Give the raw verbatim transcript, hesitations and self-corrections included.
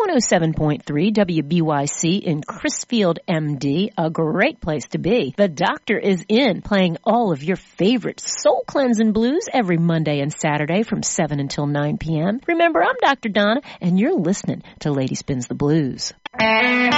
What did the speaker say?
one oh seven point three W B Y C in Crisfield, M D, a great place to be. The Doctor is in, playing all of your favorite soul cleansing blues every Monday and Saturday from seven until nine p.m. Remember, I'm Doctor Donna, and you're listening to Lady Spins the Blues.